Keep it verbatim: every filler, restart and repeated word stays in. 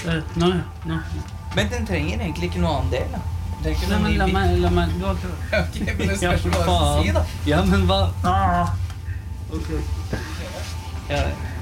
Uh, nå, nå. Men den trenger egentlig ikke noe annen del, da. Det er ikke Nei, noe men ny la bit. meg, la meg, du har Ok, men det spørs Ja, hva du skal si, da. Ja, men hva? Ah. Ok. Ja,